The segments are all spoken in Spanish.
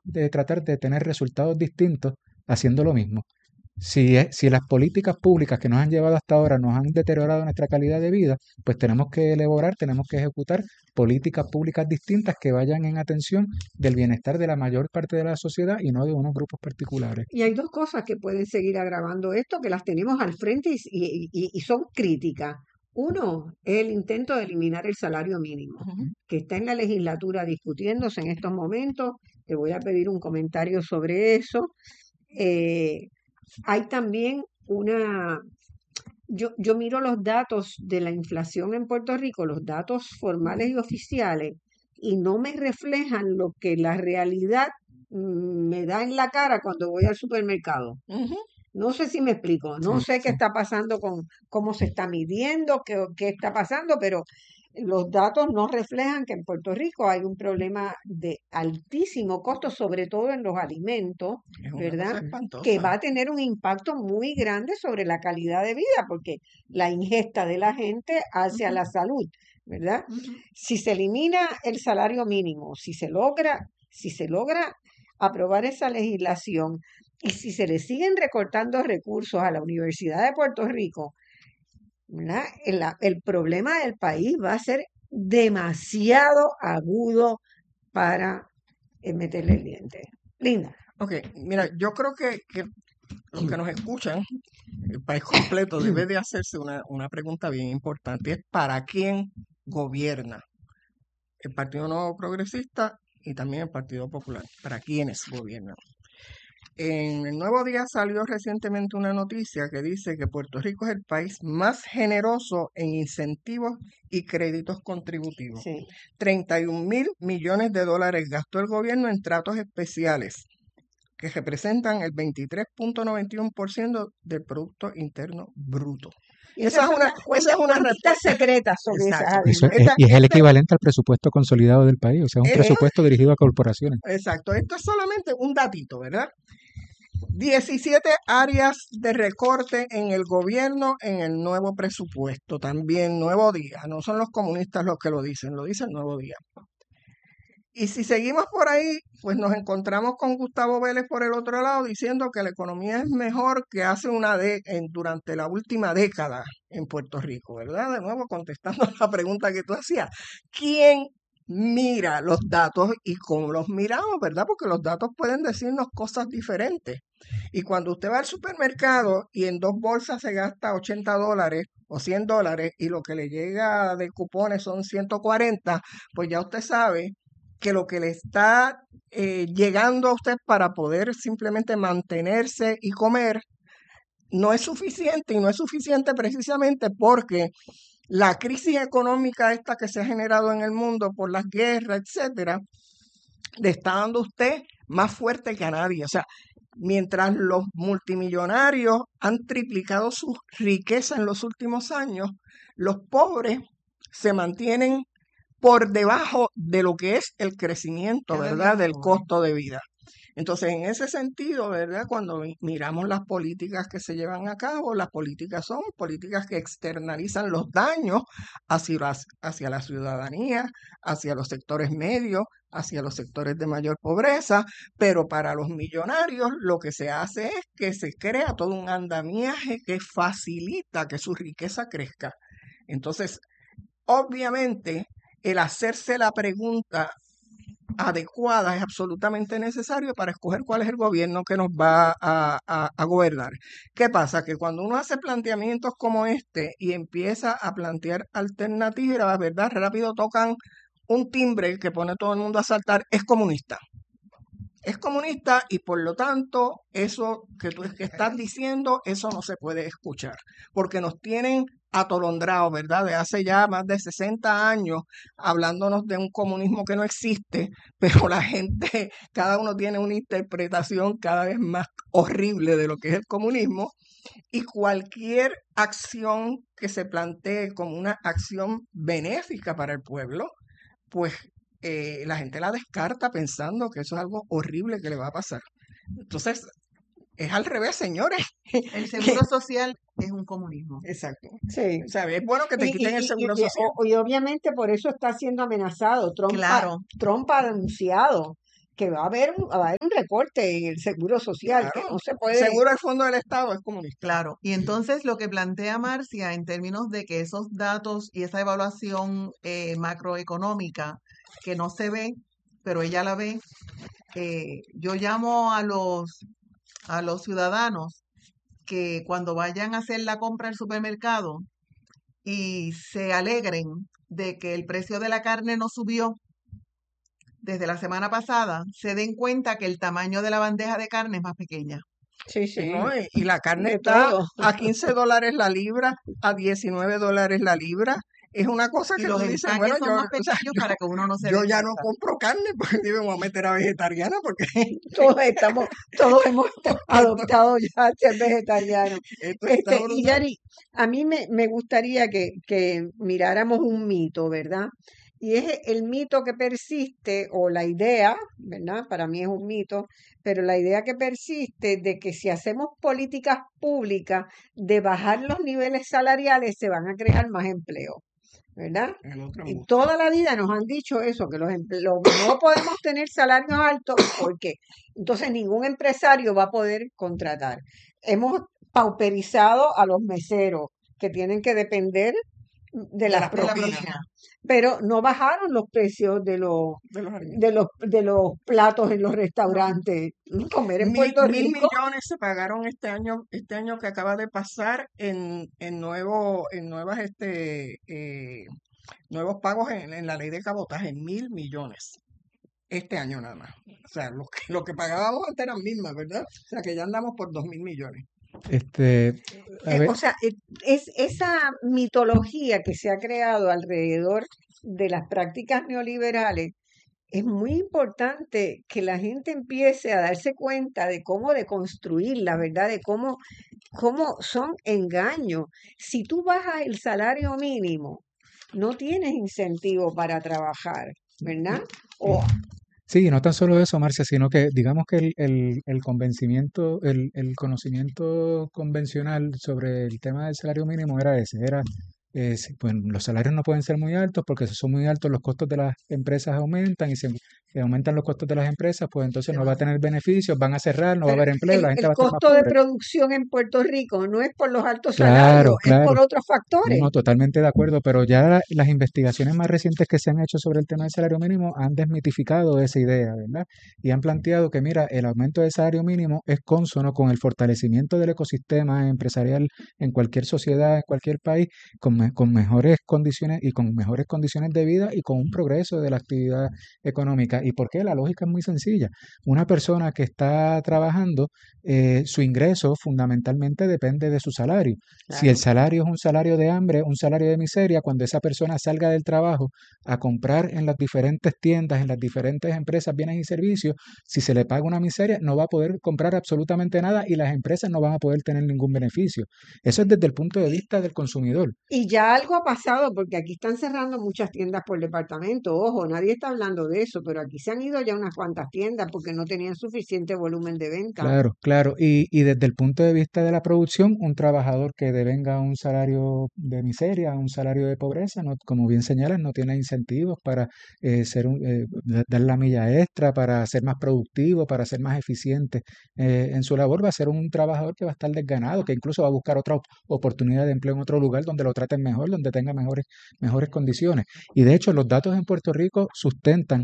de tratar de tener resultados distintos haciendo lo mismo. Si las políticas públicas que nos han llevado hasta ahora nos han deteriorado nuestra calidad de vida, pues tenemos que elaborar, tenemos que ejecutar políticas públicas distintas que vayan en atención del bienestar de la mayor parte de la sociedad y no de unos grupos particulares. Y hay dos cosas que pueden seguir agravando esto, que las tenemos al frente y son críticas. Uno es el intento de eliminar el salario mínimo, que está en la legislatura discutiéndose en estos momentos. Te voy a pedir un comentario sobre eso. Hay también yo miro los datos de la inflación en Puerto Rico, los datos formales y oficiales, y no me reflejan lo que la realidad me da en la cara cuando voy al supermercado. No sé si me explico, no sé qué está pasando con cómo se está midiendo, qué está pasando, pero los datos no reflejan que en Puerto Rico hay un problema de altísimo costo, sobre todo en los alimentos, ¿verdad? Que va a tener un impacto muy grande sobre la calidad de vida, porque la ingesta de la gente hacia la salud, ¿verdad? Si se elimina el salario mínimo, si se logra aprobar esa legislación y si se le siguen recortando recursos a la Universidad de Puerto Rico, ¿verdad? El problema del país va a ser demasiado agudo para meterle el diente. Linda. Ok, mira, yo creo que los que nos escuchan, el país completo debe de hacerse una pregunta bien importante. Es ¿para quién gobierna el Partido Nuevo Progresista y también el Partido Popular? ¿Para quiénes gobiernan? En el Nuevo Día salió recientemente una noticia que dice que Puerto Rico es el país más generoso en incentivos y créditos contributivos. 31,000 millones de dólares gastó el gobierno en tratos especiales, que representan el 23.91% del Producto Interno Bruto. Y esa es una respuesta secreta sobre y es el equivalente al presupuesto consolidado del país, o sea, un presupuesto dirigido a corporaciones. Exacto, esto es solamente un datito, ¿verdad? 17 áreas de recorte en el gobierno en el nuevo presupuesto, también Nuevo Día, no son los comunistas los que lo dice el Nuevo Día. Y si seguimos por ahí, pues nos encontramos con Gustavo Vélez por el otro lado diciendo que la economía es mejor que hace durante la última década en Puerto Rico, ¿verdad? De nuevo contestando la pregunta que tú hacías. ¿Quién mira los datos y cómo los miramos, verdad? Porque los datos pueden decirnos cosas diferentes. Y cuando usted va al supermercado y en 2 bolsas se gasta $80 o $100 y lo que le llega de cupones son 140, pues ya usted sabe que lo que le está llegando a usted para poder simplemente mantenerse y comer no es suficiente, y no es suficiente precisamente porque la crisis económica esta que se ha generado en el mundo por las guerras, etcétera, le está dando a usted más fuerte que a nadie. O sea, mientras los multimillonarios han triplicado su riqueza en los últimos años, los pobres se mantienen por debajo de lo que es el crecimiento, ¿verdad?, del costo de vida. Entonces, en ese sentido, ¿verdad?, cuando miramos las políticas que se llevan a cabo, las políticas son políticas que externalizan los daños hacia la ciudadanía, hacia los sectores medios, hacia los sectores de mayor pobreza, pero para los millonarios lo que se hace es que se crea todo un andamiaje que facilita que su riqueza crezca. Entonces, obviamente, el hacerse la pregunta adecuada es absolutamente necesario para escoger cuál es el gobierno que nos va a gobernar. ¿Qué pasa? Que cuando uno hace planteamientos como este y empieza a plantear alternativas, ¿verdad?, rápido tocan un timbre que pone a todo el mundo a saltar: es comunista. Es comunista y por lo tanto eso que tú estás diciendo, eso no se puede escuchar, porque nos tienen atolondrados, ¿verdad? De hace ya más de 60 años hablándonos de un comunismo que no existe, pero la gente, cada uno tiene una interpretación cada vez más horrible de lo que es el comunismo, y cualquier acción que se plantee como una acción benéfica para el pueblo, pues la gente la descarta pensando que eso es algo horrible que le va a pasar. Entonces, es al revés, señores. El seguro social es un comunismo. Exacto. Sí. O sea, es bueno que te quiten el seguro social. Y obviamente por eso está siendo amenazado. Trump ha anunciado que va a haber un recorte en el seguro social, que Claro, no se puede. seguro el fondo del Estado es comunista. Claro, y entonces lo que plantea Marcia en términos de que esos datos y esa evaluación macroeconómica que no se ve, pero ella la ve, yo llamo a los ciudadanos que cuando vayan a hacer la compra al supermercado y se alegren de que el precio de la carne no subió desde la semana pasada, se den cuenta que el tamaño de la bandeja de carne es más pequeña. Sí, sí, ¿No? Y la carne de está todo. a $15 la libra, a $19 la libra. Es una cosa Y que los tú dices, empaques bueno, son yo, más o sea, pequeños para que uno no se yo dé ya no cuenta. compro carne porque me voy a meter a vegetariana porque Todos hemos adoptado ya ser vegetarianos. esto está Y brutal. Yari, a mí me gustaría que miráramos un mito, ¿verdad? Y es el mito que persiste, o la idea, ¿verdad? Para mí es un mito, pero la idea que persiste de que si hacemos políticas públicas de bajar los niveles salariales, se van a crear más empleos, ¿verdad? El otro Y embuste. toda la vida nos han dicho eso, que no podemos tener salarios altos porque entonces ningún empresario va a poder contratar. Hemos pauperizado a los meseros que tienen que depender de las las De la propinas, propina. pero no bajaron los precios de los alimentos. de los platos en los No. restaurantes. Comer en Mil, Puerto mil Rico, millones se pagaron este año que acaba de pasar en nuevas nuevos pagos en la ley de cabotaje, 1.000 millones. Este año nada más. O sea, lo que pagábamos antes eran mismas, ¿verdad? O sea, que ya andamos por 2.000 millones. A ver, o sea, es esa mitología que se ha creado alrededor de las prácticas neoliberales. Es muy importante que la gente empiece a darse cuenta de cómo deconstruirla, ¿verdad? De cómo son engaños. Si tú bajas el salario mínimo, no tienes incentivo para trabajar, ¿verdad? O sí, no tan solo eso, Marcia, sino que digamos que el convencimiento, el conocimiento convencional sobre el tema del salario mínimo era ese, sí, pues, los salarios no pueden ser muy altos porque si son muy altos los costos de las empresas aumentan y si aumentan los costos de las empresas, pues entonces no va a tener beneficios, van a cerrar, no va a pero haber empleo, la gente el va a estar más costo de pobre. producción en Puerto Rico no es por los altos Claro, salarios, es claro. por otros No, factores. no, totalmente de acuerdo, pero ya las investigaciones más recientes que se han hecho sobre el tema del salario mínimo han desmitificado esa idea, ¿verdad? Y han planteado que, mira, el aumento del salario mínimo es cónsono con el fortalecimiento del ecosistema empresarial en cualquier sociedad, en cualquier país, con mejores condiciones y con mejores condiciones de vida y con un progreso de la actividad económica. ¿Y por qué? La lógica es muy sencilla. Una persona que está trabajando, su ingreso fundamentalmente depende de su salario. Si el Claro. salario es un salario de hambre, un salario de miseria, cuando esa persona salga del trabajo a comprar en las diferentes tiendas, en las diferentes empresas, bienes y servicios, si se le paga una miseria, no va a poder comprar absolutamente nada y las empresas no van a poder tener ningún beneficio. Eso es desde el punto de vista del consumidor. Y ya algo ha pasado porque aquí están cerrando muchas tiendas por departamento. Ojo, nadie está hablando de eso, pero aquí se han ido ya unas cuantas tiendas porque no tenían suficiente volumen de venta. Claro, claro. Y desde el punto de vista de la producción, un trabajador que devenga un salario de miseria, un salario de pobreza, no, como bien señalas, no tiene incentivos para dar la milla extra, para ser más productivo, para ser más eficiente en su labor. Va a ser un trabajador que va a estar desganado, que incluso va a buscar otra oportunidad de empleo en otro lugar donde lo traten mejor, donde tenga mejores condiciones. Y de hecho, los datos en Puerto Rico sustentan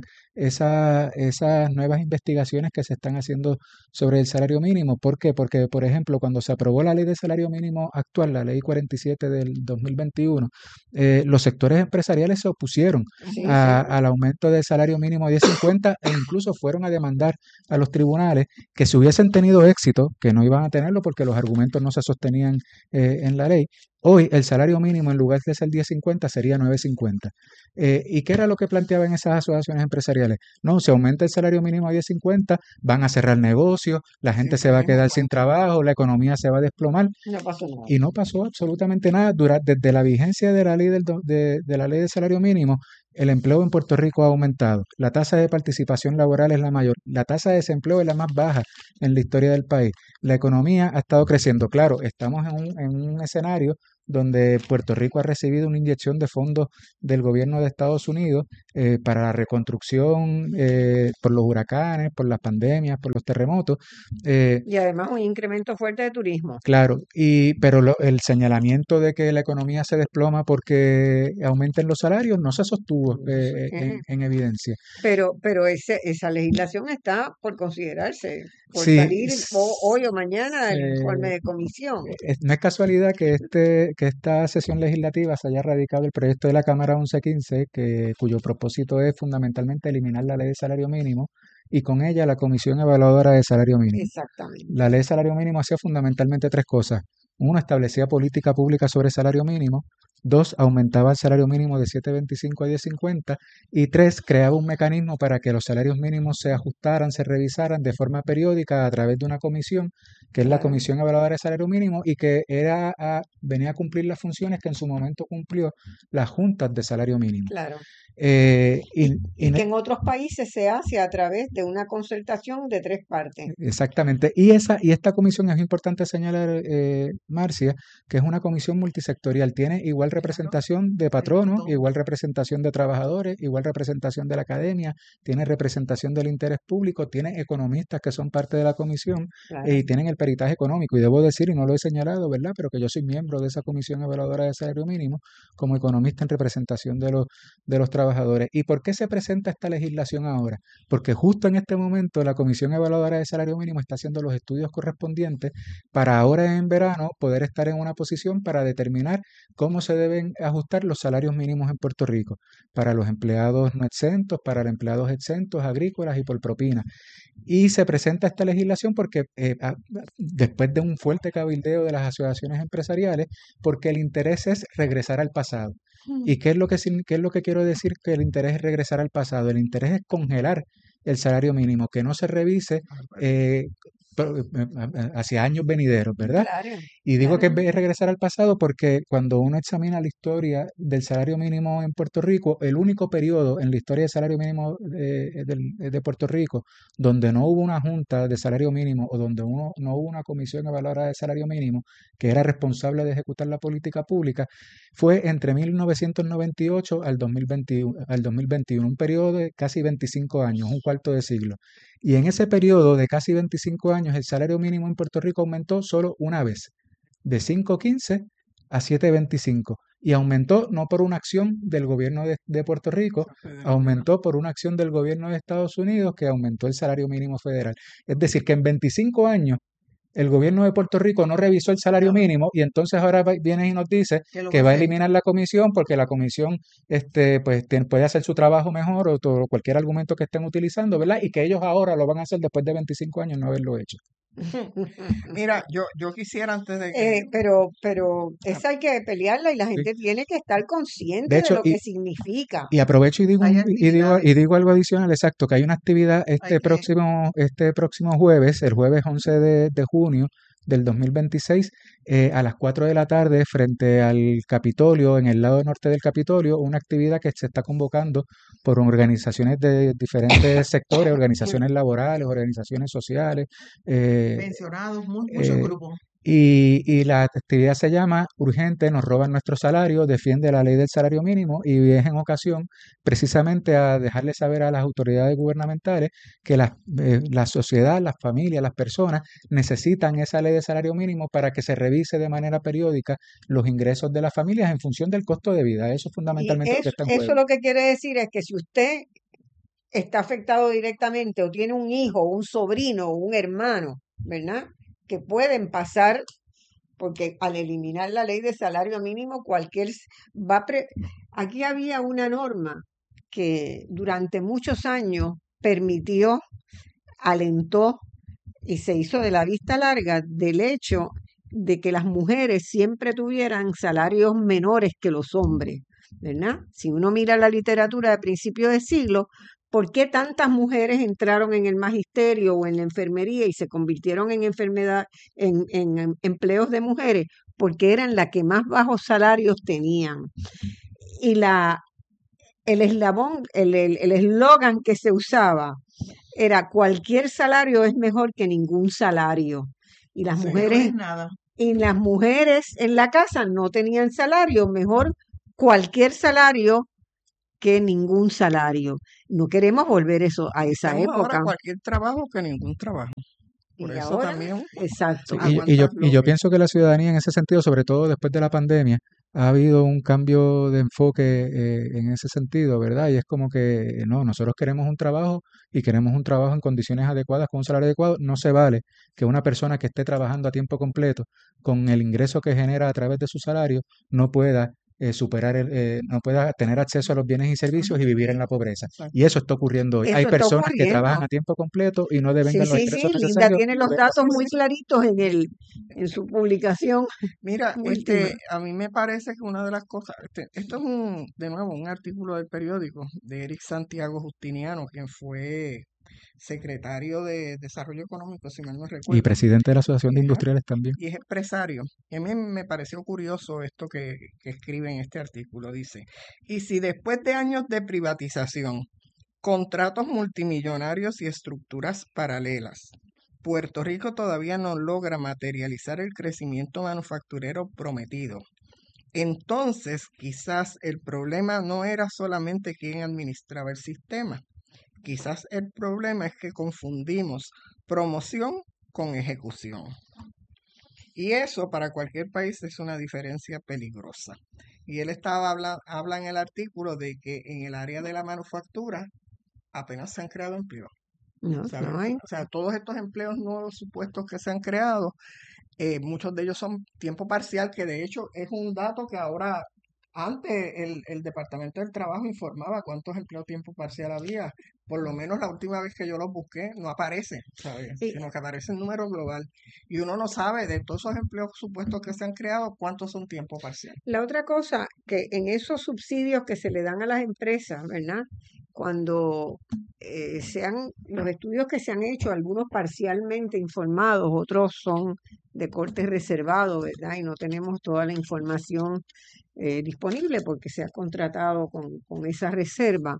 esas nuevas investigaciones que se están haciendo sobre el salario mínimo. ¿Por qué? Porque, por ejemplo, cuando se aprobó la ley de salario mínimo actual, la ley 47 del 2021, los sectores empresariales se opusieron Sí, sí. al aumento del salario mínimo a 10.50 e incluso fueron a demandar a los tribunales que si hubiesen tenido éxito, que no iban a tenerlo porque los argumentos no se sostenían en la ley, hoy el salario mínimo en lugar de ser 10.50 sería 9.50. ¿Y qué era lo que planteaban esas asociaciones empresariales? No, si aumenta el salario mínimo a 10.50, van a cerrar negocios, la gente se va a quedar sin trabajo, la economía se va a desplomar. No pasó nada. Y no pasó absolutamente nada. Desde la vigencia de la ley de la ley de salario mínimo, el empleo en Puerto Rico ha aumentado. La tasa de participación laboral es la mayor. La tasa de desempleo es la más baja en la historia del país. La economía ha estado creciendo. Claro, estamos en un escenario donde Puerto Rico ha recibido una inyección de fondos del gobierno de Estados Unidos para la reconstrucción por los huracanes, por las pandemias, por los terremotos. Y además un incremento fuerte de turismo. Claro, pero el señalamiento de que la economía se desploma porque aumenten los salarios no se sostuvo en evidencia. Pero esa legislación está por considerarse, por Sí, salir hoy o mañana el informe de comisión. no es casualidad que esta sesión legislativa se haya radicado el proyecto de la Cámara 1115, cuyo propósito es fundamentalmente eliminar la ley de salario mínimo y con ella la Comisión Evaluadora de Salario Mínimo. Exactamente. La ley de salario mínimo hacía fundamentalmente tres cosas. Uno, establecía política pública sobre salario mínimo. Dos, aumentaba el salario mínimo de 7.25 a 10.50. Y tres, creaba un mecanismo para que los salarios mínimos se ajustaran, se revisaran de forma periódica a través de una comisión, que es la Claro. Comisión Evaluadora de Salario Mínimo, y que venía a cumplir las funciones que en su momento cumplió las juntas de salario mínimo. Claro. Y que en otros países se hace a través de una concertación de 3 partes. Exactamente. Y esta comisión es importante señalar, Marcia, que es una comisión multisectorial. Tiene igual representación de patronos, igual representación de trabajadores, igual representación de la academia, tiene representación del interés público, tiene economistas que son parte de la comisión Claro. y tienen el peritaje económico. Y debo decir, y no lo he señalado, ¿verdad? Pero que yo soy miembro de esa comisión evaluadora de salario mínimo como economista en representación de los trabajadores. ¿Y por qué se presenta esta legislación ahora? Porque justo en este momento la Comisión Evaluadora de Salario Mínimo está haciendo los estudios correspondientes para ahora en verano poder estar en una posición para determinar cómo se deben ajustar los salarios mínimos en Puerto Rico para los empleados no exentos, para los empleados exentos, agrícolas y por propina. Y se presenta esta legislación porque después de un fuerte cabildeo de las asociaciones empresariales, porque el interés es regresar al pasado. ¿Y qué es lo que quiero decir que el interés es regresar al pasado? El interés es congelar el salario mínimo, que no se revise hacia años venideros, ¿verdad? Claro, Y digo claro. que es regresar al pasado porque cuando uno examina la historia del salario mínimo en Puerto Rico, el único periodo en la historia del salario mínimo de Puerto Rico donde no hubo una junta de salario mínimo o donde no hubo una comisión evaluadora de salario mínimo que era responsable de ejecutar la política pública, fue entre 1998 al 2021, un periodo de casi 25 años, un cuarto de siglo. Y en ese periodo de casi 25 años, el salario mínimo en Puerto Rico aumentó solo una vez, de 5.15 a 7.25. Y aumentó no por una acción del gobierno de Puerto Rico, aumentó por una acción del gobierno de Estados Unidos que aumentó el salario mínimo federal. Es decir, que en 25 años el gobierno de Puerto Rico no revisó el salario mínimo y entonces ahora viene y nos dice que va a eliminar la comisión porque la comisión pues puede hacer su trabajo mejor o cualquier argumento que estén utilizando, ¿verdad? Y que ellos ahora lo van a hacer después de 25 años no haberlo hecho. Mira, yo quisiera antes de que... Pero esa hay que pelearla y la gente tiene que estar consciente De hecho, lo que significa. Y aprovecho y digo, Hay y digo algo adicional, exacto, que hay una actividad este próximo jueves, el jueves 11 de junio del 2026, a las 4 de la tarde, frente al Capitolio, en el lado norte del Capitolio, una actividad que se está convocando por organizaciones de diferentes sectores, organizaciones laborales, organizaciones sociales. Mencionados, muchos grupos. Y la actividad se llama Urgente, nos roban nuestro salario, defiende la ley del salario mínimo y es en ocasión precisamente a dejarle saber a las autoridades gubernamentales que la sociedad, las familias, las personas necesitan esa ley de salario mínimo para que se revise de manera periódica los ingresos de las familias en función del costo de vida. Eso es fundamentalmente lo que está en Eso juego. lo que quiere decir es que si usted está afectado directamente o tiene un hijo, un sobrino o un hermano, ¿verdad? Que pueden pasar, porque al eliminar la ley de salario mínimo, aquí había una norma que durante muchos años permitió, alentó y se hizo de la vista larga del hecho de que las mujeres siempre tuvieran salarios menores que los hombres, ¿verdad? Si uno mira la literatura de principios de siglo, ¿por qué tantas mujeres entraron en el magisterio o en la enfermería y se convirtieron en empleos de mujeres? Porque eran las que más bajos salarios tenían. Y el eslogan que se usaba era: cualquier salario es mejor que ningún salario. Y las mujeres, No es nada. y las mujeres en la casa no tenían salario, mejor cualquier salario que ningún salario. No queremos volver a esa Tenemos ahora época. cualquier trabajo que ningún trabajo. Por Y eso ahora, también exacto. Sí, aguantas y lo yo que... pienso que la ciudadanía en ese sentido, sobre todo después de la pandemia, ha habido un cambio de enfoque en ese sentido, ¿verdad? Y es como que no, nosotros queremos un trabajo y queremos un trabajo en condiciones adecuadas, con un salario adecuado. No se vale que una persona que esté trabajando a tiempo completo, con el ingreso que genera a través de su salario, no pueda no pueda tener acceso a los bienes y servicios y vivir en la pobreza. Exacto. Y eso está ocurriendo hoy. Hay Eso está personas que trabajan ocurriendo. a tiempo completo y no Sí, devengan los sí, ingresos sí, Linda necesarios tiene para los poder datos muy sobrevivir. claritos en su publicación Mira, última. a mí me parece que una de las cosas, esto es de nuevo un artículo del periódico de Eric Santiago Justiniano, quien fue secretario de Desarrollo Económico, si mal no Y recuerdo, presidente de la Asociación de ajá, Industriales también. y es empresario. Y a mí me pareció curioso esto que escribe en este artículo. Dice, y si después de años de privatización, contratos multimillonarios y estructuras paralelas, Puerto Rico todavía no logra materializar el crecimiento manufacturero prometido, entonces quizás el problema no era solamente quién administraba el sistema. Quizás el problema es que confundimos promoción con ejecución. Y eso para cualquier país es una diferencia peligrosa. Y él habla en el artículo de que en el área de la manufactura apenas se han creado empleos. No, ¿Sabes? no hay. O sea, todos estos empleos nuevos supuestos que se han creado, muchos de ellos son tiempo parcial, que de hecho es un dato que ahora, antes el Departamento del Trabajo informaba cuántos empleos tiempo parcial había. Por lo menos la última vez que yo los busqué no aparece, ¿sabes? Y Sino que aparece el número global. Y uno no sabe de todos esos empleos supuestos que se han creado, cuántos son tiempo parcial. la otra cosa, que en esos subsidios que se le dan a las empresas, ¿verdad? Cuando los estudios que se han hecho, algunos parcialmente informados, otros son de corte reservado, ¿verdad? Y no tenemos toda la información disponible porque se ha contratado con esa reserva.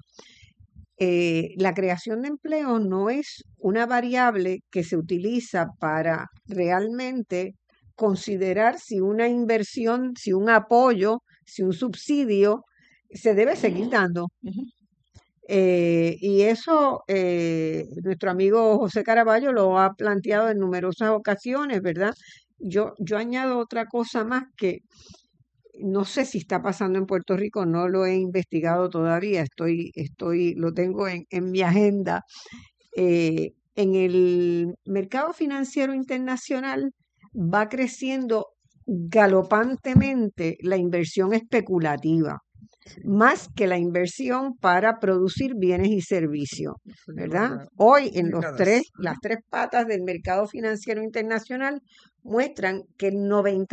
La creación de empleo no es una variable que se utiliza para realmente considerar si una inversión, si un apoyo, si un subsidio se debe seguir dando. Ujú. Y eso nuestro amigo José Caraballo lo ha planteado en numerosas ocasiones, ¿verdad? Yo añado otra cosa más que no sé si está pasando en Puerto Rico, no lo he investigado todavía, lo tengo en mi agenda. En el mercado financiero internacional va creciendo galopantemente la inversión especulativa, más que la inversión para producir bienes y servicios, Eso ¿verdad? lleva Hoy en décadas. las tres patas del mercado financiero internacional muestran que el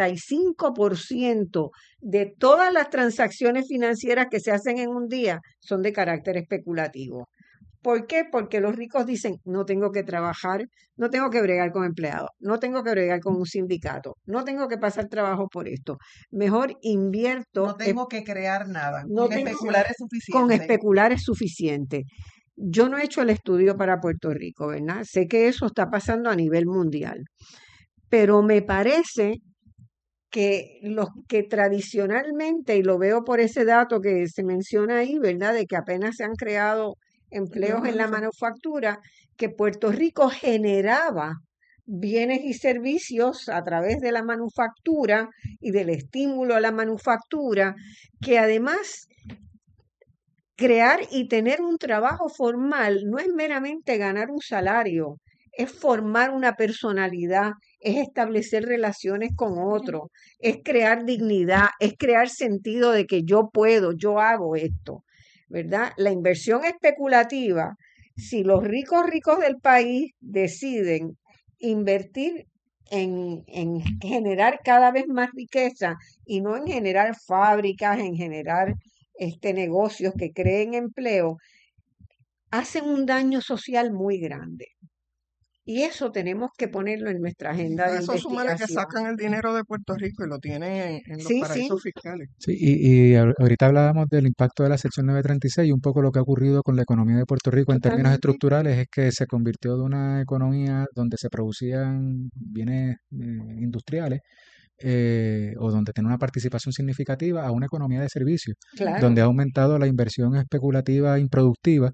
95% de todas las transacciones financieras que se hacen en un día son de carácter especulativo. ¿Por qué? Porque los ricos dicen, no tengo que trabajar, no tengo que bregar con empleados, no tengo que bregar con un sindicato, no tengo que pasar trabajo por esto. Mejor invierto, No tengo que crear nada. no Con tengo, especular es con suficiente. especular es suficiente. Yo no he hecho el estudio para Puerto Rico, ¿verdad? Sé que eso está pasando a nivel mundial, pero me parece que los que tradicionalmente, y lo veo por ese dato que se menciona ahí, ¿verdad? De que apenas se han creado empleos en la manufactura, que Puerto Rico generaba bienes y servicios a través de la manufactura y del estímulo a la manufactura, que además crear y tener un trabajo formal no es meramente ganar un salario, es formar una personalidad, es establecer relaciones con otros, es crear dignidad, es crear sentido de que yo puedo, yo hago esto, ¿verdad? La inversión especulativa, si los ricos del país deciden invertir en generar cada vez más riqueza y no en generar fábricas, en generar negocios que creen empleo, hacen un daño social muy grande. Y eso tenemos que ponerlo en nuestra agenda A de eso súmale que investigación. sacan el dinero de Puerto Rico y lo tienen en los Sí, sí, paraísos fiscales. Sí, y ahorita hablábamos del impacto de la sección 936 y un poco lo que ha ocurrido con la economía de Puerto Rico en términos totalmente. estructurales es que se convirtió de una economía donde se producían bienes industriales o donde tiene una participación significativa a una economía de servicios, Claro. donde ha aumentado la inversión especulativa improductiva.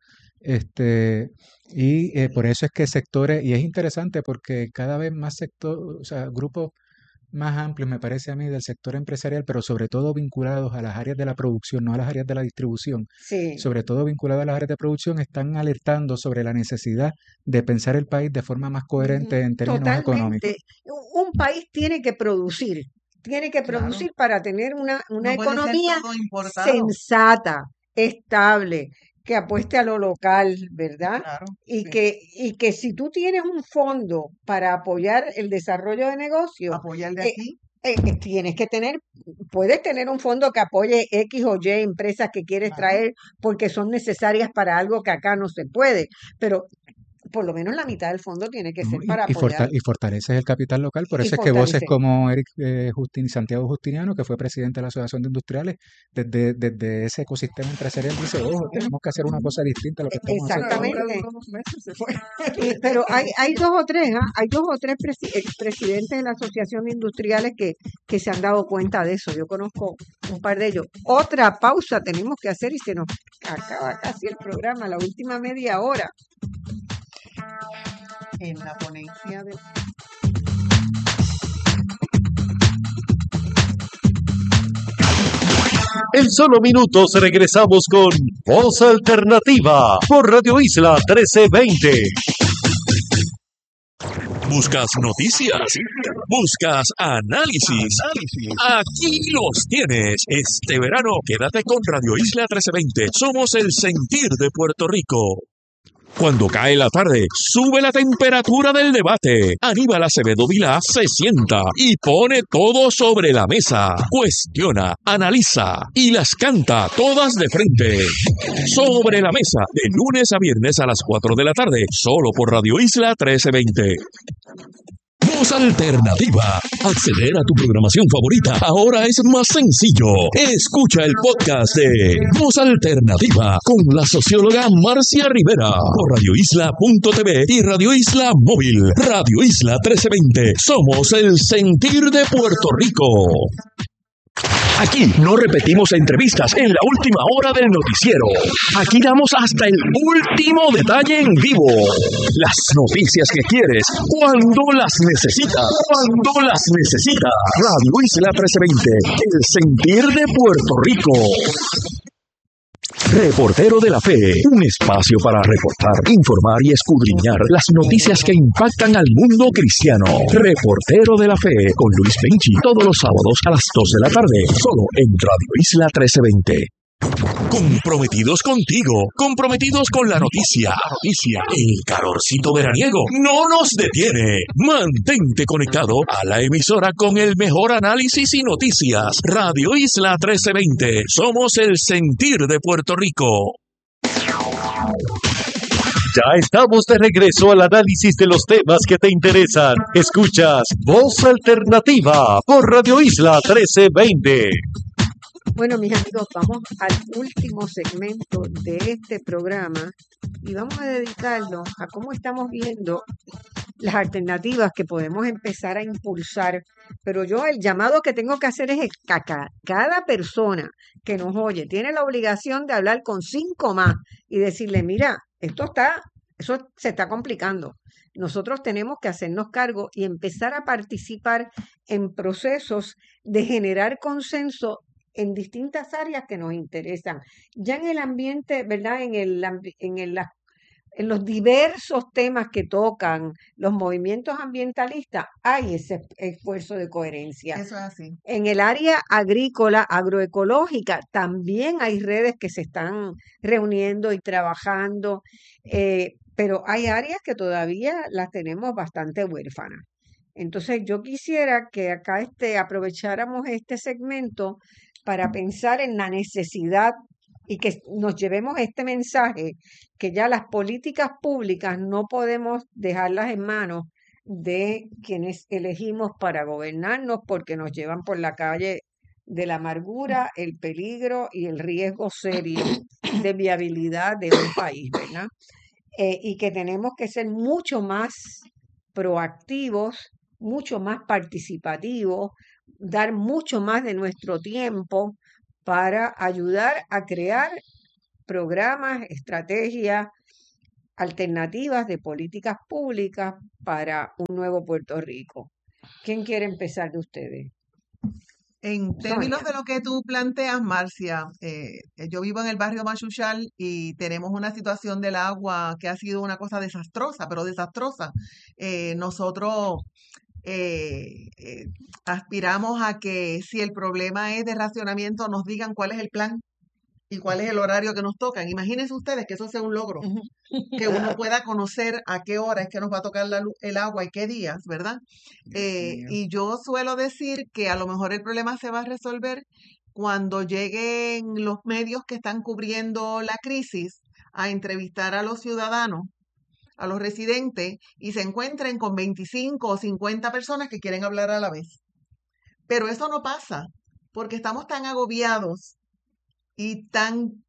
Por eso es que sectores, y es interesante porque cada vez más sectores, o sea, grupos más amplios, me parece a mí, del sector empresarial, pero sobre todo vinculados a las áreas de la producción, no a las áreas de la distribución, Sí. sobre todo vinculados a las áreas de producción, están alertando sobre la necesidad de pensar el país de forma más coherente en términos económicos. Totalmente. Un país tiene que Claro. producir para tener una No puede ser economía todo importado. sensata, estable, que apueste a lo local, ¿verdad? Claro, Y sí. que si tú tienes un fondo para apoyar el desarrollo de negocios, Apoyar de eh, aquí. puedes tener un fondo que apoye X o Y empresas que quieres Claro. traer porque son necesarias para algo que acá no se puede, pero por lo menos la mitad del fondo tiene que ¿No? ser para apoyar Y fortaleces el capital local. Por y eso es que voces fortalecer. como Santiago Justiniano, que fue presidente de la Asociación de Industriales, desde ese ecosistema empresarial dice, ojo, tenemos que hacer una cosa distinta a lo que estamos haciendo ahora. Ahora Exactamente. duró 2 meses, se fue. Pero hay dos o tres, ¿ah? Hay dos o tres expresidentes de la Asociación de Industriales que se han dado cuenta de eso. Yo conozco un par de ellos. Otra pausa tenemos que hacer y se nos acaba casi el programa, la última media hora. En la ponencia de... En solo minutos regresamos con Voz Alternativa por Radio Isla 1320. ¿Buscas noticias? ¿Buscas análisis? Aquí los tienes. Este verano quédate con Radio Isla 1320. Somos el sentir de Puerto Rico. Cuando cae la tarde, sube la temperatura del debate. Aníbal Acevedo Vilá se sienta y pone todo sobre la mesa. Cuestiona, analiza y las canta todas de frente. Sobre la mesa, de lunes a viernes a las 4 de la tarde, solo por Radio Isla 1320. Voz Alternativa. Acceder a tu programación favorita ahora es más sencillo. Escucha el podcast de Voz Alternativa con la socióloga Marcia Rivera por radioisla.tv y Radio Isla Móvil. Radio Isla 1320. Somos el sentir de Puerto Rico. Aquí no repetimos entrevistas en la última hora del noticiero. Aquí damos hasta el último detalle en vivo. Las noticias que quieres, cuando las necesitas. Radio Isla 1320, el sentir de Puerto Rico. Reportero de la Fe, un espacio para reportar, informar y escudriñar las noticias que impactan al mundo cristiano. Reportero de la Fe con Luis Benchi, todos los sábados a las 2 de la tarde, solo en Radio Isla 1320. Comprometidos contigo, comprometidos con la noticia. El calorcito veraniego no nos detiene. Mantente conectado a la emisora con el mejor análisis y noticias. Radio Isla 1320. Somos el sentir de Puerto Rico. Ya estamos de regreso al análisis de los temas que te interesan. Escuchas Voz Alternativa por Radio Isla 1320. Bueno, mis amigos, vamos al último segmento de este programa y vamos a dedicarlo a cómo estamos viendo las alternativas que podemos empezar a impulsar. Pero yo el llamado que tengo que hacer es que cada persona que nos oye tiene la obligación de hablar con 5 más y decirle, mira, eso se está complicando. Nosotros tenemos que hacernos cargo y empezar a participar en procesos de generar consenso en distintas áreas que nos interesan. Ya en el ambiente, ¿verdad? En los diversos temas que tocan los movimientos ambientalistas, hay ese esfuerzo de coherencia. Eso es así. En el área agrícola, agroecológica, también hay redes que se están reuniendo y trabajando, pero hay áreas que todavía las tenemos bastante huérfanas. Entonces, yo quisiera que acá aprovecháramos este segmento para pensar en la necesidad y que nos llevemos este mensaje, que ya las políticas públicas no podemos dejarlas en manos de quienes elegimos para gobernarnos porque nos llevan por la calle de la amargura, el peligro y el riesgo serio de viabilidad de un país, ¿verdad? Y que tenemos que ser mucho más proactivos, mucho más participativos, dar mucho más de nuestro tiempo para ayudar a crear programas, estrategias, alternativas de políticas públicas para un nuevo Puerto Rico. ¿Quién quiere empezar de ustedes? En términos Sonia. de lo que tú planteas, Marcia, yo vivo en el barrio Machuchal y tenemos una situación del agua que ha sido una cosa desastrosa, pero desastrosa. Nosotros aspiramos a que si el problema es de racionamiento, nos digan cuál es el plan y cuál es el horario que nos tocan. Imagínense ustedes que eso sea un logro, que uno pueda conocer a qué hora es que nos va a tocar el agua y qué días, ¿verdad? Y yo suelo decir que a lo mejor el problema se va a resolver cuando lleguen los medios que están cubriendo la crisis a entrevistar a los ciudadanos, a los residentes, y se encuentren con 25 o 50 personas que quieren hablar a la vez. Pero eso no pasa, porque estamos tan agobiados y tan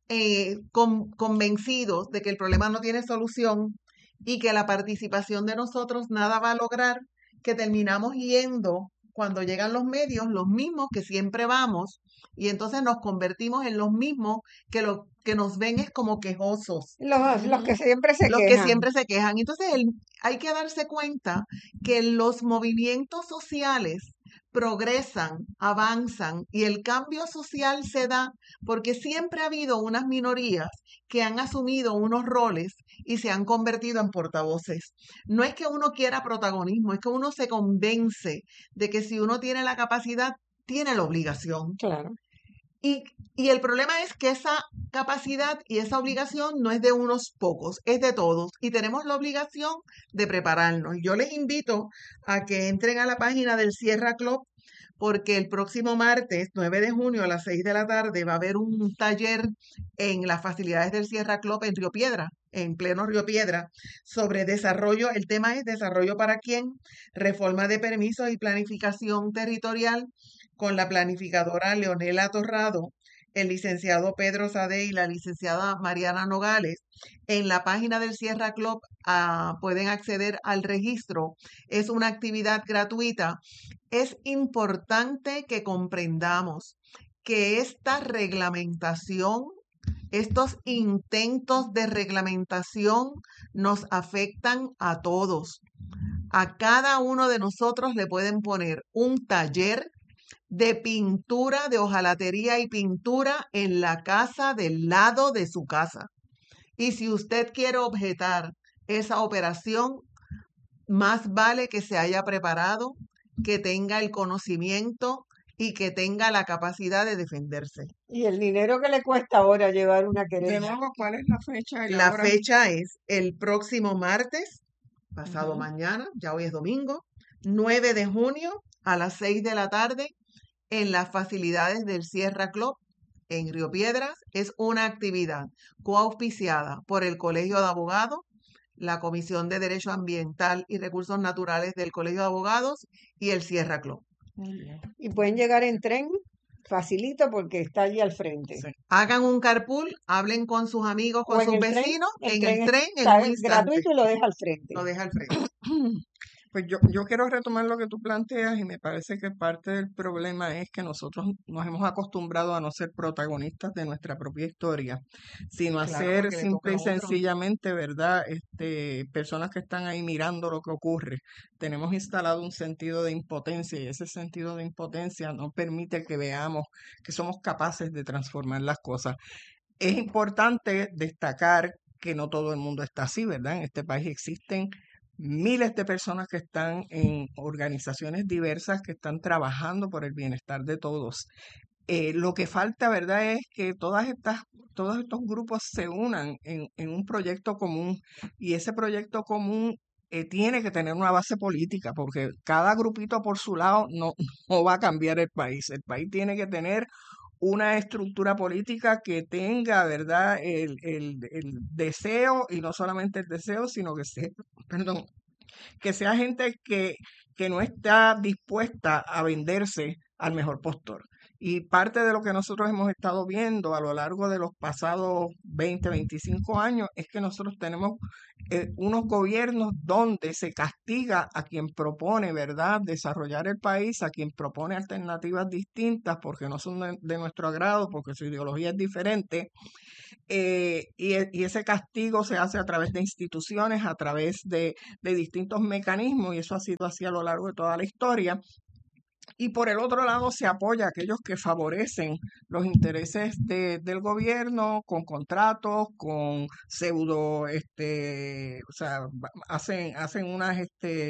convencidos de que el problema no tiene solución y que la participación de nosotros nada va a lograr, que terminamos yendo, cuando llegan los medios, los mismos que siempre vamos, y entonces nos convertimos en los mismos que lo que nos ven es como quejosos, Los que siempre se los que quejan. siempre se quejan. Entonces hay que darse cuenta que los movimientos sociales progresan, avanzan y el cambio social se da porque siempre ha habido unas minorías que han asumido unos roles y se han convertido en portavoces. No es que uno quiera protagonismo, es que uno se convence de que si uno tiene la capacidad, tiene la obligación. Claro. Y el problema es que esa capacidad y esa obligación no es de unos pocos, es de todos. Y tenemos la obligación de prepararnos. Yo les invito a que entren a la página del Sierra Club, porque el próximo martes, 9 de junio, a las 6 de la tarde, va a haber un taller en las facilidades del Sierra Club en Río Piedra, en pleno Río Piedra, sobre desarrollo. El tema es desarrollo para quién, reforma de permisos y planificación territorial, con la planificadora Leonela Torrado, el licenciado Pedro Sade y la licenciada Mariana Nogales. En la página del Sierra Club pueden acceder al registro. Es una actividad gratuita. Es importante que comprendamos que esta reglamentación, estos intentos de reglamentación nos afectan a todos. A cada uno de nosotros le pueden poner un taller de pintura, de hojalatería y pintura en la casa del lado de su casa. Y si usted quiere objetar esa operación, más vale que se haya preparado, que tenga el conocimiento y que tenga la capacidad de defenderse. Y el dinero que le cuesta ahora llevar una De querella. nuevo, ¿cuál es la fecha y la La hora? fecha es el próximo martes, pasado Ujú. mañana, ya hoy es domingo, 9 de junio a las 6 de la tarde en las facilidades del Sierra Club en Río Piedras. Es una actividad coauspiciada por el Colegio de Abogados, la Comisión de Derecho Ambiental y Recursos Naturales del Colegio de Abogados y el Sierra Club. Y pueden llegar en tren facilito porque está allí al frente. Sí. Hagan un carpool, hablen con sus amigos, O con en sus el tren, vecinos, el en tren el tren, en está un instante. gratuito y lo deja al frente. Lo deja al frente. Pues yo quiero retomar lo que tú planteas y me parece que parte del problema es que nosotros nos hemos acostumbrado a no ser protagonistas de nuestra propia historia, sino a Claro, ser porque le simple toca y a otro. sencillamente, ¿verdad? Personas que están ahí mirando lo que ocurre. Tenemos instalado un sentido de impotencia y ese sentido de impotencia no permite que veamos que somos capaces de transformar las cosas. Es importante destacar que no todo el mundo está así, ¿verdad? En este país existen miles de personas que están en organizaciones diversas que están trabajando por el bienestar de todos. Lo que falta, ¿verdad?, es que todos estos grupos se unan en un proyecto común y ese proyecto común tiene que tener una base política porque cada grupito por su lado no va a cambiar el país. El país tiene que tener una estructura política que tenga, ¿verdad?, el deseo, y no solamente el deseo, sino que sea, perdón, que sea gente que no está dispuesta a venderse al mejor postor. Y parte de lo que nosotros hemos estado viendo a lo largo de los pasados 20, 25 años es que nosotros tenemos unos gobiernos donde se castiga a quien propone, ¿verdad?, desarrollar el país, a quien propone alternativas distintas porque no son de nuestro agrado, porque su ideología es diferente. Y ese castigo se hace a través de instituciones, a través de distintos mecanismos, y eso ha sido así a lo largo de toda la historia. Y por el otro lado se apoya a aquellos que favorecen los intereses del gobierno con contratos, con pseudo, o sea, hacen unas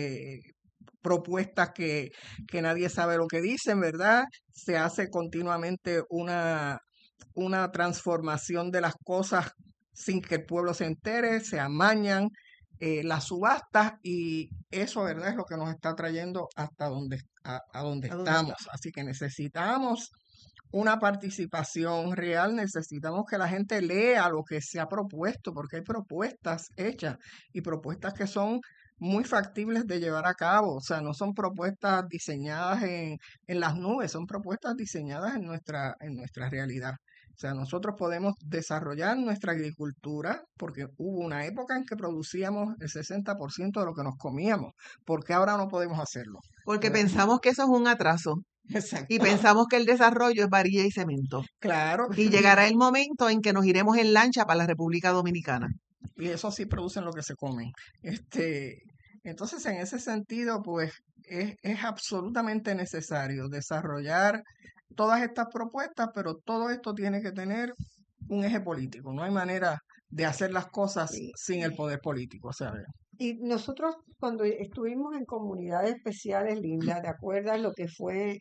propuestas que nadie sabe lo que dicen, ¿verdad? Se hace continuamente una transformación de las cosas sin que el pueblo se entere, se amañan las subastas, y eso, ¿verdad?, es lo que nos está trayendo hasta donde, a donde ¿A dónde estamos. está? Así que necesitamos una participación real, necesitamos que la gente lea lo que se ha propuesto, porque hay propuestas hechas y propuestas que son muy factibles de llevar a cabo. O sea, no son propuestas diseñadas en las nubes, son propuestas diseñadas en nuestra realidad. O sea, nosotros podemos desarrollar nuestra agricultura porque hubo una época en que producíamos el 60% de lo que nos comíamos. ¿Por qué ahora no podemos hacerlo? Porque ¿Verdad? pensamos que eso es un atraso Exacto. y pensamos que el desarrollo es varilla y cemento. Claro. Y llegará el momento en que nos iremos en lancha para la República Dominicana. Y eso sí producen lo que se comen. Entonces, en ese sentido, pues es absolutamente necesario desarrollar todas estas propuestas, pero todo esto tiene que tener un eje político. No hay manera de hacer las cosas Sí. sin el poder político, ¿sabes? Y nosotros cuando estuvimos en comunidades especiales, Linda, ¿te acuerdas lo que fue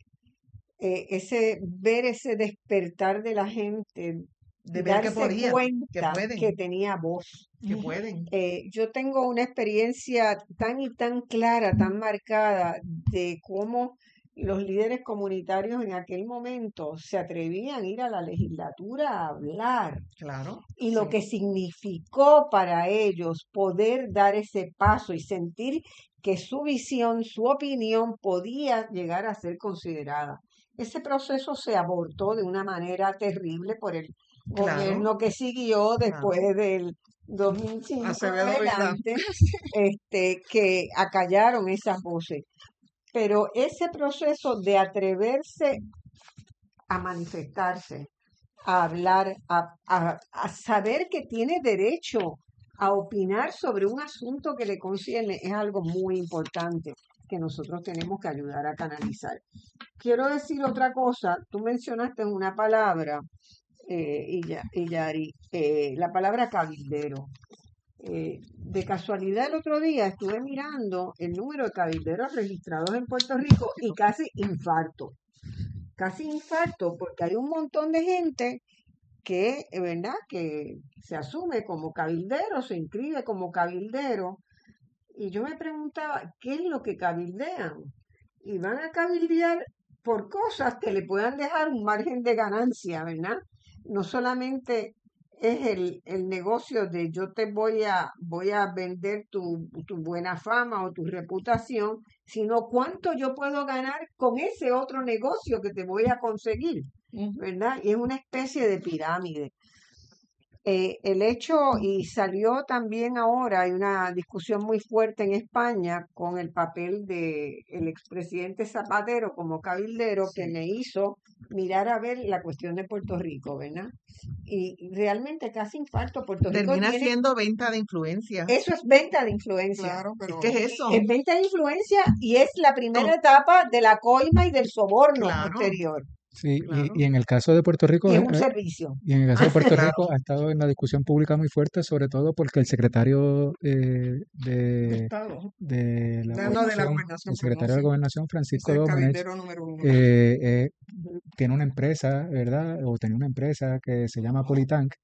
ver ese despertar de la gente, De ver que darse podían, que cuenta pueden, que tenía voz? que pueden. Yo tengo una experiencia tan y tan clara, tan marcada de cómo los líderes comunitarios en aquel momento se atrevían a ir a la legislatura a hablar, Claro. y lo Sí. que significó para ellos poder dar ese paso y sentir que su visión, su opinión podía llegar a ser considerada. Ese proceso se abortó de una manera terrible por el Claro. gobierno que siguió después Claro. del 2005 Acevedo Vilá. adelante, que acallaron esas voces. Pero ese proceso de atreverse a manifestarse, a hablar, a saber que tiene derecho a opinar sobre un asunto que le concierne, es algo muy importante que nosotros tenemos que ayudar a canalizar. Quiero decir otra cosa. Tú mencionaste una palabra, Yari, la palabra cabildero. De casualidad el otro día estuve mirando el número de cabilderos registrados en Puerto Rico y casi infarto, porque hay un montón de gente que, ¿verdad?, que se asume como cabildero, se inscribe como cabildero, y yo me preguntaba, ¿qué es lo que cabildean? Y van a cabildear por cosas que le puedan dejar un margen de ganancia, ¿verdad? No solamente es el negocio de yo te voy a vender tu buena fama o tu reputación, sino cuánto yo puedo ganar con ese otro negocio que te voy a conseguir, ¿verdad? Y es una especie de pirámide. El hecho, y salió también ahora, hay una discusión muy fuerte en España con el papel del expresidente Zapatero como cabildero, que me hizo mirar a ver la cuestión de Puerto Rico, ¿verdad? Y realmente casi infarto. Puerto Rico Termina tiene, siendo venta de influencia. eso es venta de influencia. Claro, pero ¿Qué es eso? Es venta de influencia y es la primera etapa de la coima y del soborno Claro. posterior. Sí, Claro. y en el caso de Puerto Rico, Y es un servicio. y en el caso de Puerto Claro. Rico ha estado en la discusión pública muy fuerte, sobre todo porque el secretario Estado. de la No, de la gobernación, gobernación, el secretario de la perdón, sí. gobernación, Es Francisco el Domenech, cabildero número uno. tiene una empresa, ¿verdad? O tenía una empresa que se llama Politank,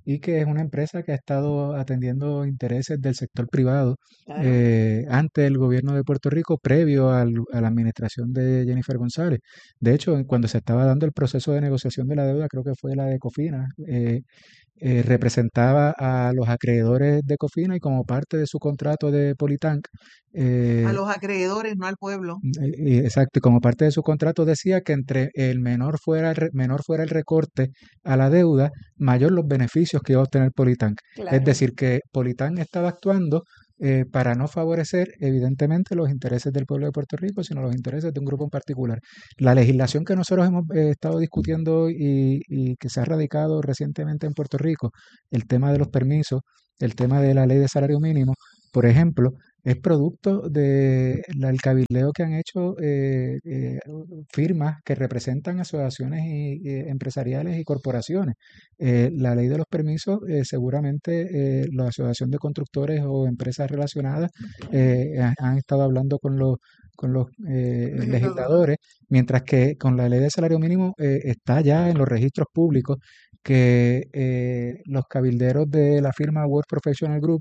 y que es una empresa que ha estado atendiendo intereses del sector privado Claro. ante el gobierno de Puerto Rico, previo a la administración de Jennifer González. De hecho, cuando se estaba dando el proceso de negociación de la deuda, creo que fue la de Cofina, representaba a los acreedores de Cofina y como parte de su contrato de Politank, A los acreedores, no al pueblo. exacto, y como parte de su contrato decía que entre el menor fuera el recorte a la deuda, mayor los beneficios que iba a obtener Politank. Es Claro. decir, que Politank estaba actuando para no favorecer, evidentemente, los intereses del pueblo de Puerto Rico, sino los intereses de un grupo en particular. La legislación que nosotros hemos estado discutiendo y que se ha radicado recientemente en Puerto Rico, el tema de los permisos, el tema de la ley de salario mínimo, por ejemplo, es producto del cabildeo que han hecho firmas que representan asociaciones empresariales y corporaciones. La ley de los permisos, seguramente la Asociación de Constructores o empresas relacionadas han estado hablando con los legisladores, mientras que con la ley de salario mínimo está ya en los registros públicos que los cabilderos de la firma World Professional Group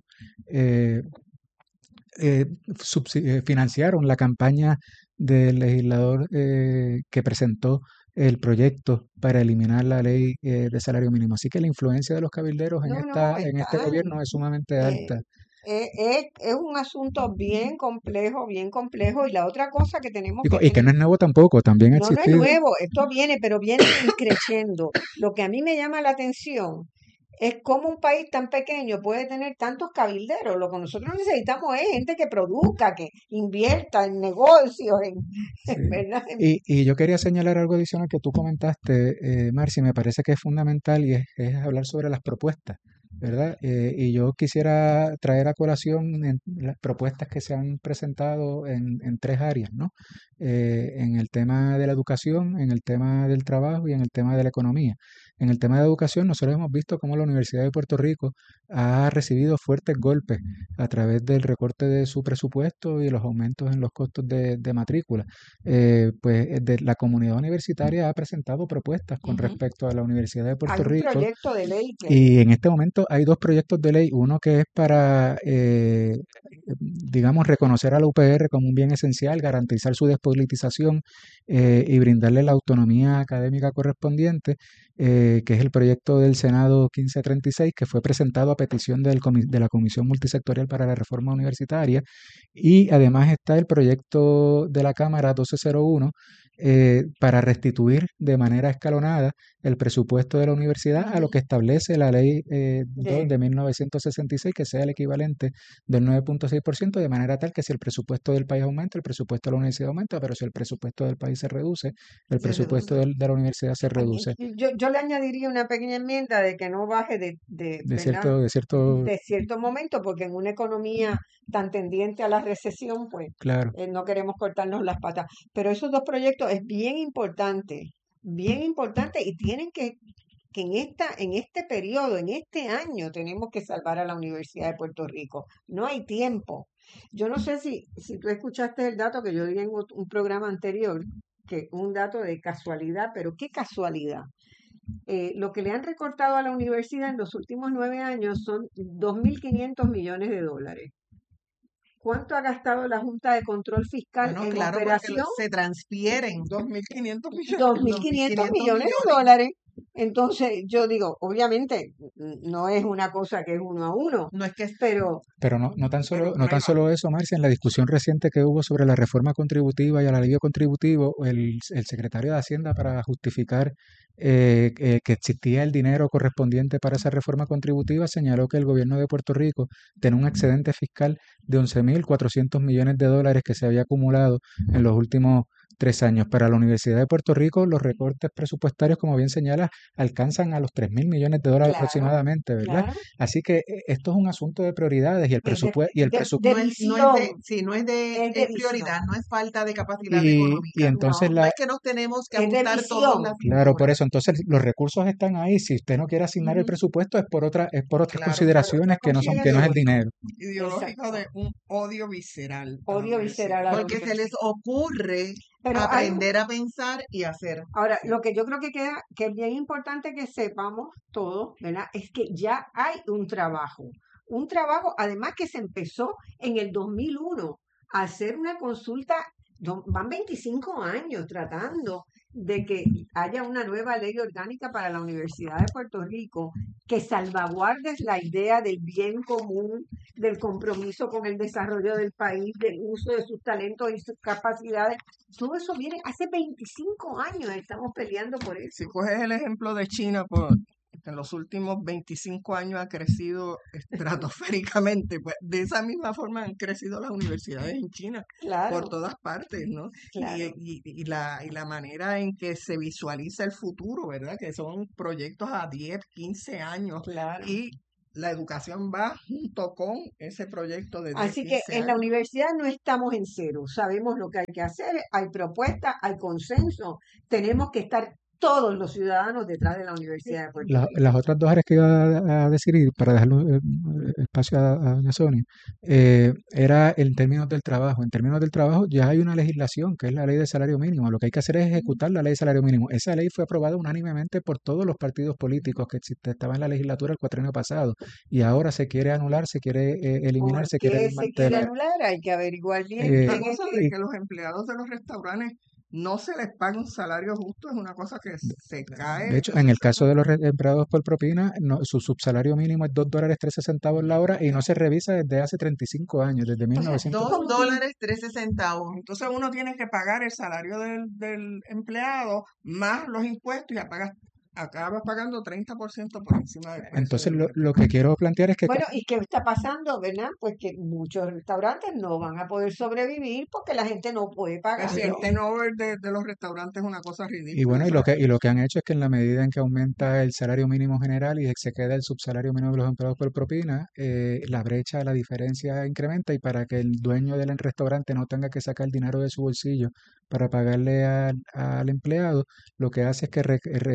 financiaron la campaña del legislador que presentó el proyecto para eliminar la ley de salario mínimo. Así que la influencia de los cabilderos en No, no, este están, gobierno es sumamente eh, alta. es un asunto bien complejo. Y la otra cosa que tenemos Y, que y que no tener, es nuevo tampoco, también ha no es existido. nuevo, esto viene, pero viene creciendo. Lo que a mí me llama la atención es cómo un país tan pequeño puede tener tantos cabilderos. Lo que nosotros necesitamos es gente que produzca, que invierta en negocios, Sí. ¿verdad? Y yo quería señalar algo adicional que tú comentaste, Marci, me parece que es fundamental y es hablar sobre las propuestas, ¿verdad? Y yo quisiera traer a colación las propuestas que se han presentado en tres áreas, ¿no? En el tema de la educación, en el tema del trabajo y en el tema de la economía. En el tema de educación, nosotros hemos visto cómo la Universidad de Puerto Rico ha recibido fuertes golpes a través del recorte de su presupuesto y los aumentos en los costos de matrícula. La comunidad universitaria ha presentado propuestas con Ujú. respecto a la Universidad de Hay Puerto un Rico proyecto de ley y en este momento hay dos proyectos de ley, uno que es para, digamos, reconocer a la UPR como un bien esencial, garantizar su despolitización y brindarle la autonomía académica correspondiente, que es el proyecto del Senado 1536, que fue presentado a petición de la Comisión Multisectorial para la Reforma Universitaria, y además está el proyecto de la Cámara 1201 para restituir de manera escalonada el presupuesto de la universidad a lo que establece la ley 2 de 1966, que sea el equivalente del 9.6%, de manera tal que si el presupuesto del país aumenta, el presupuesto de la universidad aumenta, pero si el presupuesto del país se reduce, el se presupuesto reduce. de la universidad se A mí- reduce. Yo le añadiría una pequeña enmienda de que no baje De ¿verdad? cierto, De cierto momento, porque en una economía tan tendiente a la recesión, pues claro. no queremos cortarnos las patas. Pero esos dos proyectos es bien importante y tienen que en este periodo, en este año, tenemos que salvar a la Universidad de Puerto Rico. No hay tiempo. Yo no sé si tú escuchaste el dato que yo di en un programa anterior, que un dato de casualidad, pero qué casualidad. Lo que le han recortado a la universidad en los últimos 9 años son 2.500 millones de dólares. ¿Cuánto ha gastado la Junta de Control Fiscal Bueno, en claro, porque operación? se transfieren 2.500 millones. 2.500 millones de dólares. Entonces, yo digo, obviamente, no es una cosa que es uno a uno, No es que pero Pero no tan Pero no tan solo eso, Marcia, en la discusión reciente que hubo sobre la reforma contributiva y el alivio contributivo, el secretario de Hacienda, para justificar que existía el dinero correspondiente para esa reforma contributiva, señaló que el gobierno de Puerto Rico tenía un excedente fiscal de 11.400 millones de dólares que se había acumulado en los últimos 3 años. Para la Universidad de Puerto Rico, los recortes presupuestarios, como bien señala, alcanzan a los 3.000 millones de dólares claro, aproximadamente, ¿verdad? claro, Así que esto es un asunto de prioridades y el es de, presupuesto y el de, presupuesto de no es de, visión, sí, no es de, es de es prioridad, visión. no es falta de capacidad y económica. entonces No, No es que nos tenemos que es de ajustar todos la visión. claro, por cintura. eso entonces los recursos están ahí. Si usted no quiere asignar el Ujú. presupuesto es por otras Claro, claro, consideraciones que no es es el dinero. ideológico Exacto. de un odio visceral a la Odio universidad. visceral a la Porque se les universidad. ocurre Pero hay, aprender a pensar y hacer. ahora, lo que yo creo que es bien importante que sepamos todos, ¿verdad? Es que ya hay un trabajo, además que se empezó en el 2001 a hacer una consulta, van 25 años tratando de que haya una nueva ley orgánica para la Universidad de Puerto Rico que salvaguarde la idea del bien común, del compromiso con el desarrollo del país, del uso de sus talentos y sus capacidades. Todo eso viene hace 25 años, estamos peleando por eso. Si coges el ejemplo de China, pues en los últimos 25 años ha crecido estratosféricamente, pues de esa misma forma han crecido las universidades en China por Claro, todas partes, ¿no? claro. Y la manera en que se visualiza el futuro, ¿verdad? Que son proyectos a 10, 15 años Claro. y la educación va junto con ese proyecto de 10, Así que 15 en la años. universidad no estamos en cero, sabemos lo que hay que hacer, hay propuestas, hay consenso, tenemos que estar todos los ciudadanos detrás de la Universidad de Puerto Rico. Las otras dos áreas que iba a decir, y para dejarle espacio a doña Sonia, era en términos del trabajo. En términos del trabajo ya hay una legislación, que es la ley del salario mínimo. Lo que hay que hacer es ejecutar la ley del salario mínimo. Esa ley fue aprobada unánimemente por todos los partidos políticos que estaban en la legislatura el cuatrienio pasado. Y ahora se quiere anular, se quiere eliminar, ¿Por se quiere qué se quiere desmantelar. anular? Hay que averiguar bien Eh, La quién es cosa el... de que los empleados de los restaurantes no se les paga un salario justo es una cosa que se De cae. hecho, en el caso de los empleados por propina, su subsalario mínimo es $2.13 la hora y no se revisa desde hace 35 años, desde O sea, 1900. es Dos como si dólares 13 centavos. Entonces uno tiene que pagar el salario del empleado más los impuestos y acabas pagando 30% por encima del precio Entonces, del lo que quiero plantear es que bueno, ¿y qué está pasando, verdad? Pues que muchos restaurantes no van a poder sobrevivir porque la gente no puede Pues si el pagarlo. turnover de los restaurantes es una cosa y ridícula. bueno, O sea, y lo que han hecho es que en la medida en que aumenta el salario mínimo general y se queda el subsalario mínimo de los empleados por propina, la brecha, la diferencia incrementa y para que el dueño del restaurante no tenga que sacar dinero de su bolsillo para pagarle al empleado, lo que hace es que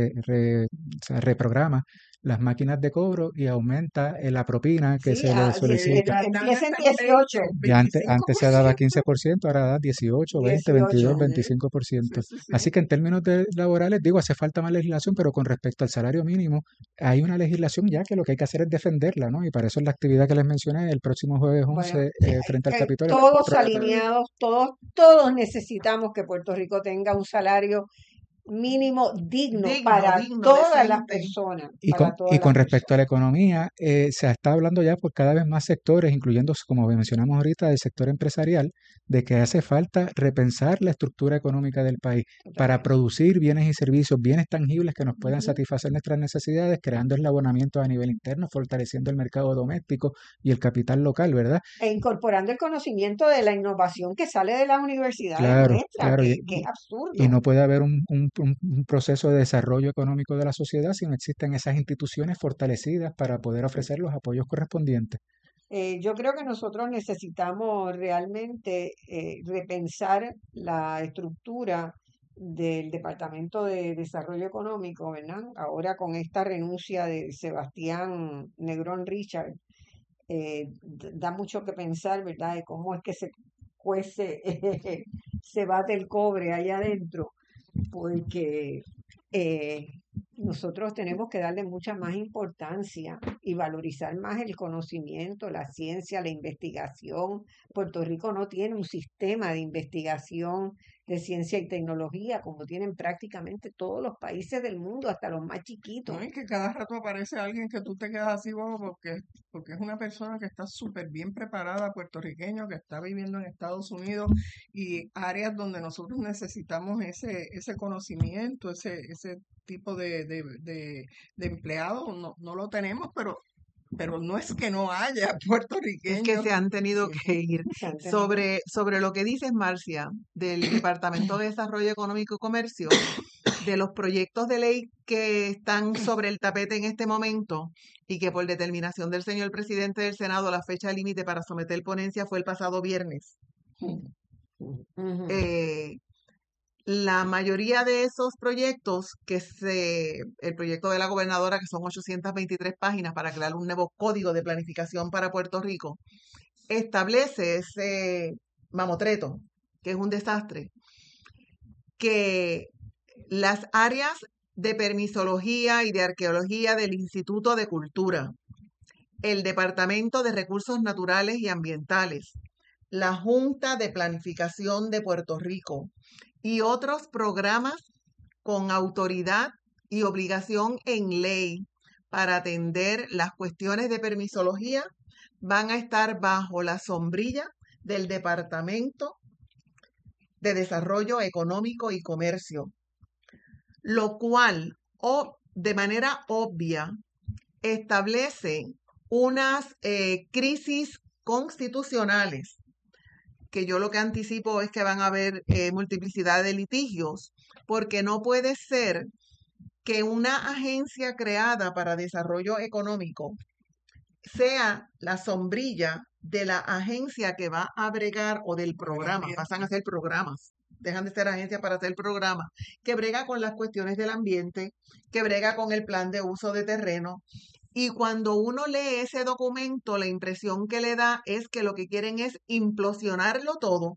o sea, reprograma las máquinas de cobro y aumenta la propina que Sí, se le solicita. empieza en dan hasta 18, el Ya antes se daba 25%. 15%, ahora da 18, 20, 18. 22, Sí, 25%. sí, sí. Así que en términos laborales, digo, hace falta más legislación, pero con respecto al salario mínimo, hay una legislación ya que lo que hay que hacer es defenderla, ¿no? Y para eso es la actividad que les mencioné el próximo jueves Bueno, 11 frente al que Capitolio. todos alineados, todos necesitamos que Puerto Rico tenga un salario mínimo digno para Digno, todas las decente. personas, Y para con, todas y con las respecto a la personas. economía, se está hablando ya por cada vez más sectores, incluyendo, como mencionamos ahorita, del sector empresarial, de que hace falta repensar la estructura económica del país para Totalmente. producir bienes y servicios, bienes tangibles que nos puedan Ujú. satisfacer nuestras necesidades, creando eslabonamientos a nivel interno, fortaleciendo el mercado doméstico y el capital local, ¿verdad? E incorporando el conocimiento de la innovación que sale de las universidades Claro, nuestras, claro. que es Y absurdo. no puede haber un proceso de desarrollo económico de la sociedad si no existen esas instituciones fortalecidas para poder ofrecer los apoyos correspondientes. Yo creo que nosotros necesitamos realmente repensar la estructura del Departamento de Desarrollo Económico, ¿verdad? Ahora con esta renuncia de Sebastián Negrón Richard, da mucho que pensar, ¿verdad? De cómo es que se cuece, se bate el cobre allá adentro, porque eh, nosotros tenemos que darle mucha más importancia y valorizar más el conocimiento, la ciencia, la investigación. Puerto Rico no tiene un sistema de investigación de ciencia y tecnología como tienen prácticamente todos los países del mundo, hasta los más chiquitos. No, y que cada rato aparece alguien que tú te quedas así, bobo, porque es una persona que está súper bien preparada, puertorriqueño, que está viviendo en Estados Unidos y áreas donde nosotros necesitamos ese conocimiento, ese tipo de empleado, no lo tenemos, pero no es que no haya Es que puertorriqueños. se han tenido que ir. Se han tenido- Sobre lo que dices, Marcia, del Departamento de Desarrollo Económico y Comercio, de los proyectos de ley que están sobre el tapete en este momento y que por determinación del señor presidente del Senado la fecha límite para someter ponencia fue el pasado viernes. Ujú. Eh, la mayoría de esos proyectos, el proyecto de la gobernadora, que son 823 páginas para crear un nuevo código de planificación para Puerto Rico, establece ese mamotreto, que es un desastre. que las áreas de permisología y de arqueología del Instituto de Cultura, el Departamento de Recursos Naturales y Ambientales, la Junta de Planificación de Puerto Rico y otros programas con autoridad y obligación en ley para atender las cuestiones de permisología van a estar bajo la sombrilla del Departamento de Desarrollo Económico y Comercio, lo cual de manera obvia establece unas crisis constitucionales, que yo lo que anticipo es que van a haber multiplicidad de litigios, porque no puede ser que una agencia creada para desarrollo económico sea la sombrilla de la agencia que va a bregar o del programa, pasan a ser programas, dejan de ser agencias para hacer programas, que brega con las cuestiones del ambiente, que brega con el plan de uso de terreno. Y cuando uno lee ese documento, la impresión que le da es que lo que quieren es implosionarlo todo.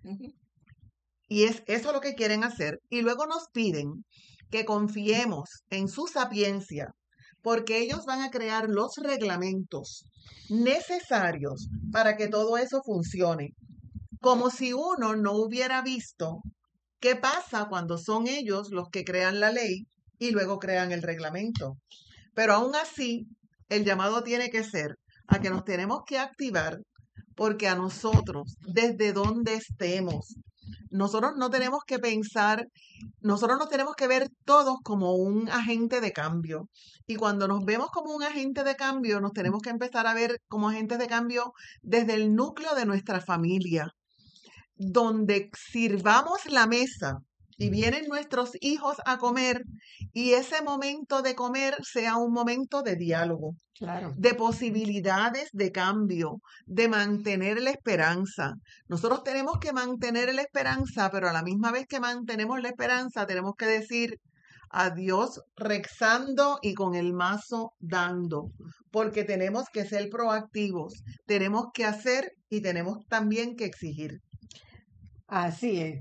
Y es eso lo que quieren hacer. Y luego nos piden que confiemos en su sapiencia, porque ellos van a crear los reglamentos necesarios para que todo eso funcione. Como si uno no hubiera visto qué pasa cuando son ellos los que crean la ley y luego crean el reglamento. Pero aún así, el llamado tiene que ser a que nos tenemos que activar, porque a nosotros, desde donde estemos, nosotros no tenemos que pensar, nosotros nos tenemos que ver todos como un agente de cambio. Y cuando nos vemos como un agente de cambio, nos tenemos que empezar a ver como agentes de cambio desde el núcleo de nuestra familia, donde sirvamos la mesa y vienen nuestros hijos a comer y ese momento de comer sea un momento de diálogo, Claro. de posibilidades de cambio, de mantener la esperanza. Nosotros tenemos que mantener la esperanza, pero a la misma vez que mantenemos la esperanza, tenemos que decir adiós rezando y con el mazo dando, porque tenemos que ser proactivos, tenemos que hacer y tenemos también que exigir. Así es.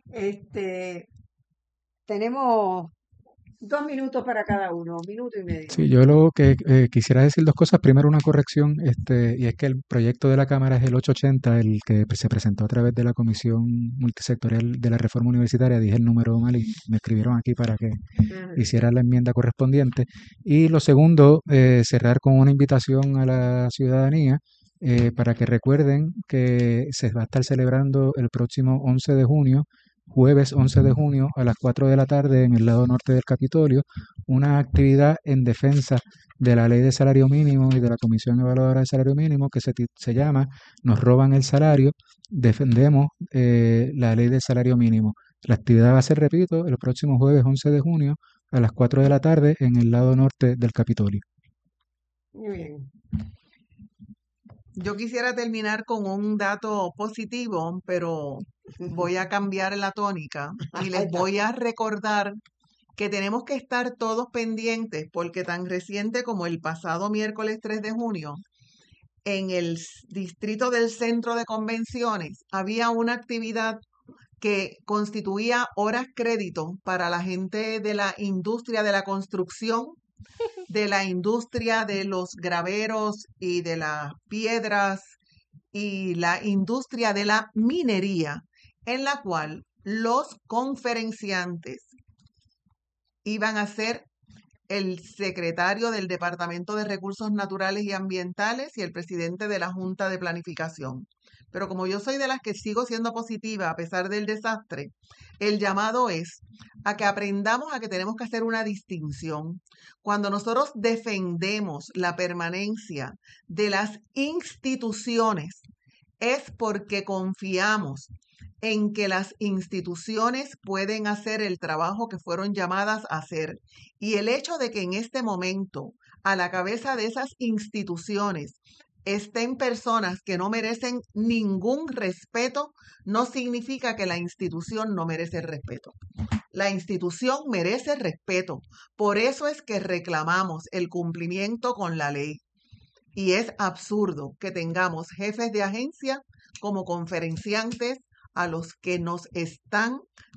Tenemos 2 minutos para cada uno, 1.5 minutos. Sí, yo lo que quisiera decir dos cosas. Primero, una corrección, y es que el proyecto de la Cámara es el 880, el que se presentó a través de la Comisión Multisectorial de la Reforma Universitaria. Dije el número mal y me escribieron aquí para que hiciera la enmienda correspondiente. Y lo segundo, cerrar con una invitación a la ciudadanía para que recuerden que se va a estar celebrando el próximo 11 de junio, jueves 11 de junio a las 4 de la tarde en el lado norte del Capitolio, una actividad en defensa de la ley de salario mínimo y de la Comisión Evaluadora de Salario Mínimo que se llama Nos roban el salario, defendemos la ley del salario mínimo. La actividad va a ser, repito, el próximo jueves 11 de junio a las 4 de la tarde en el lado norte del Capitolio. Muy bien. Yo quisiera terminar con un dato positivo, pero voy a cambiar la tónica y les voy a recordar que tenemos que estar todos pendientes porque tan reciente como el pasado miércoles 3 de junio, en el distrito del Centro de Convenciones había una actividad que constituía horas crédito para la gente de la industria de la construcción, de la industria de los graveros y de las piedras y la industria de la minería, en la cual los conferenciantes iban a ser el secretario del Departamento de Recursos Naturales y Ambientales y el presidente de la Junta de Planificación. Pero como yo soy de las que sigo siendo positiva a pesar del desastre, el llamado es a que aprendamos a que tenemos que hacer una distinción. Cuando nosotros defendemos la permanencia de las instituciones, es porque confiamos en que las instituciones pueden hacer el trabajo que fueron llamadas a hacer. Y el hecho de que en este momento, a la cabeza de esas instituciones, estén personas que no merecen ningún respeto, no significa que la institución no merece respeto. La institución merece respeto. Por eso es que reclamamos el cumplimiento con la ley. Y es absurdo que tengamos jefes de agencia como conferenciantes a los que nos están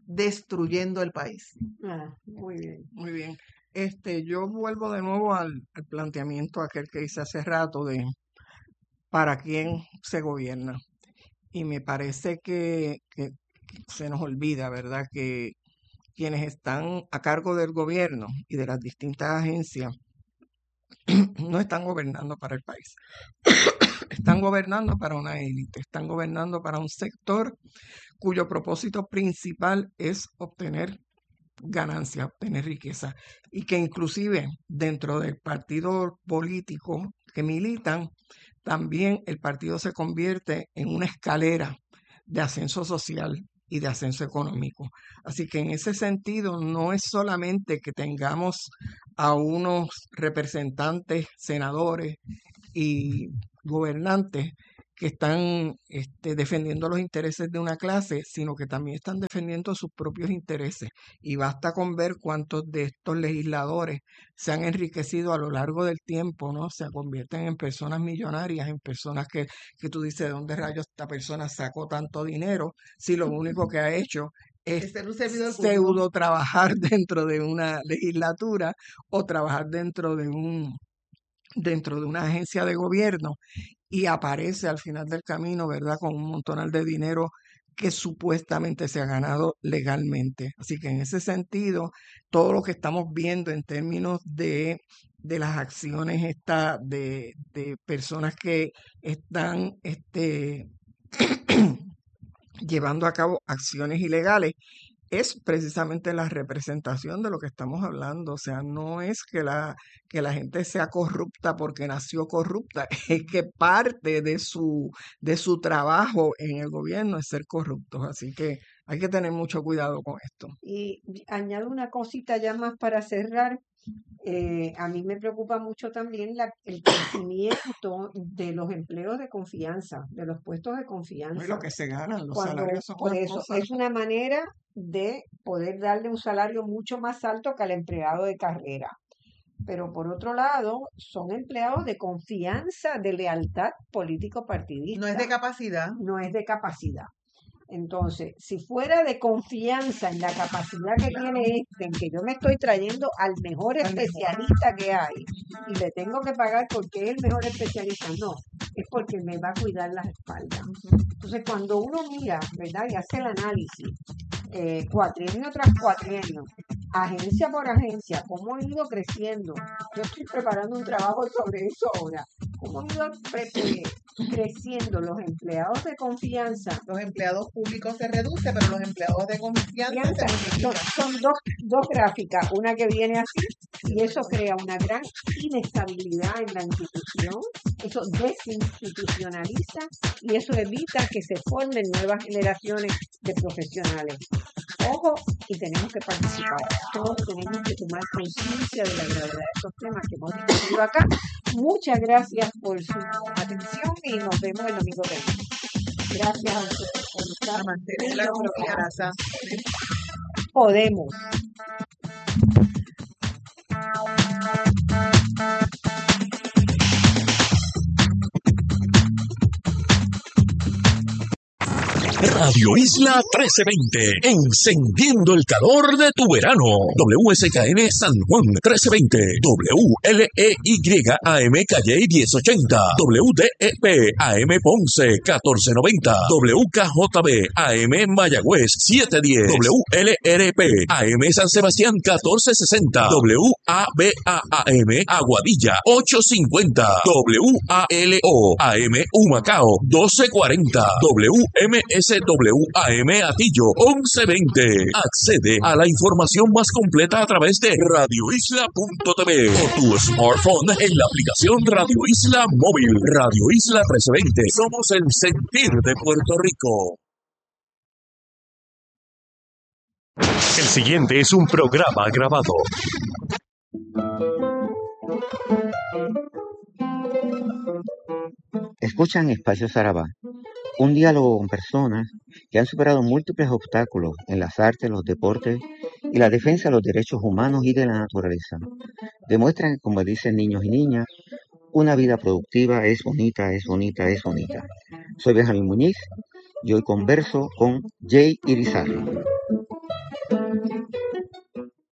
destruyendo el país. Muy bien. Muy bien. Yo vuelvo de nuevo al planteamiento aquel que hice hace rato de para quién se gobierna. Y me parece que se nos olvida, ¿verdad?, que quienes están a cargo del gobierno y de las distintas agencias no están gobernando para el país. Están gobernando para una élite, están gobernando para un sector cuyo propósito principal es obtener ganancia, obtener riqueza, y que inclusive dentro del partido político que militan, también el partido se convierte en una escalera de ascenso social y de ascenso económico. Así que en ese sentido no es solamente que tengamos a unos representantes, senadores y gobernantes que están defendiendo los intereses de una clase, sino que también están defendiendo sus propios intereses. Y basta con ver cuántos de estos legisladores se han enriquecido a lo largo del tiempo, ¿no? Se convierten en personas millonarias, en personas que tú dices, ¿de dónde rayos esta persona sacó tanto dinero? Si lo único que ha hecho es ser un servidor público. pseudo trabajar dentro de una legislatura o trabajar dentro de una agencia de gobierno, y aparece al final del camino, ¿verdad?, con un montonal de dinero que supuestamente se ha ganado legalmente. Así que en ese sentido, todo lo que estamos viendo en términos de las acciones de personas que están llevando a cabo acciones ilegales, es precisamente la representación de lo que estamos hablando. O sea, no es que la gente sea corrupta porque nació corrupta, es que parte de su trabajo en el gobierno es ser corruptos. Así que hay que tener mucho cuidado con esto. Y añado una cosita ya más para cerrar. A mí me preocupa mucho también el crecimiento de los empleos de confianza, de los puestos de No es confianza. lo que se ganan, los Cuando, salarios son por una eso, cosa. es una manera de poder darle un salario mucho más alto que al empleado de carrera. Pero por otro lado, son empleados de confianza, de lealtad político-partidista. No es de capacidad. No es de capacidad. Entonces, si fuera de confianza en la capacidad que tiene en que yo me estoy trayendo al mejor especialista que hay y le tengo que pagar porque es el mejor especialista, no, es porque me va a cuidar las espaldas. Entonces, cuando uno mira, ¿verdad?, y hace el análisis, cuatrienio tras cuatrienio, agencia por agencia, cómo ha ido creciendo. Yo estoy preparando un trabajo sobre eso ahora. Cómo han ido creciendo los empleados de confianza. Los empleados públicos se reduce, pero los empleados de confianza se multiplican. Son dos gráficas, una que viene así, y eso crea una gran inestabilidad en la institución, eso desinstitucionaliza y eso evita que se formen nuevas generaciones de profesionales. Ojo, y tenemos que participar, todos tenemos que tomar conciencia de la gravedad de estos temas que hemos discutido acá. Muchas gracias por su atención y nos vemos el domingo que viene. Gracias a ustedes por estar. A mantener la confianza. Podemos. Radio Isla 1320, encendiendo el calor de tu verano. WSKN San Juan 1320, WLEY AM Calle 1080, WDEP AM Ponce 1490, WKJB AM Mayagüez 710, WLRP AM San Sebastián 1460, WABA-AM Aguadilla 850, WALO AM Humacao 1240, WMSWAM Atillo 1120. Accede a la información más completa a través de radioisla.tv o tu smartphone en la aplicación Radio Isla Móvil. Radio Isla 1320. Somos el sentir de Puerto Rico. El siguiente es un programa grabado. Escuchan Espacio Sarabá, un diálogo con personas que han superado múltiples obstáculos en las artes, los deportes y la defensa de los derechos humanos y de la naturaleza. Demuestran que, como dicen niños y niñas, una vida productiva es bonita, es bonita, es bonita. Soy Benjamín Muñiz y hoy converso con Jay Irizarry.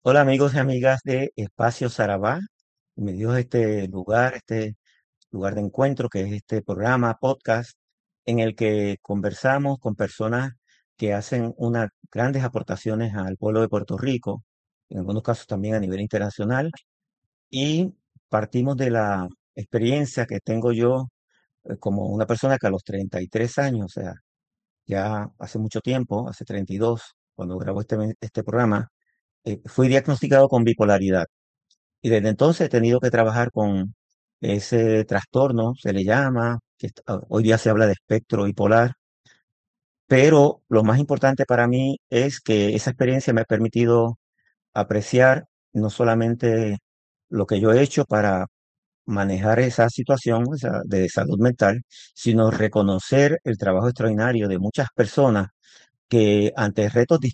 Hola amigos y amigas de Espacio Sarabá. Me dio este lugar de encuentro que es este programa, podcast, en el que conversamos con personas que hacen unas grandes aportaciones al pueblo de Puerto Rico, en algunos casos también a nivel internacional, y partimos de la experiencia que tengo yo como una persona que a los 33 años, o sea, ya hace mucho tiempo, hace 32, cuando grabó este programa, fui diagnosticado con bipolaridad. Y desde entonces he tenido que trabajar con ese trastorno, se le llama, hoy día se habla de espectro bipolar, pero lo más importante para mí es que esa experiencia me ha permitido apreciar no solamente lo que yo he hecho para manejar esa situación, o sea, de salud mental, sino reconocer el trabajo extraordinario de muchas personas que ante retos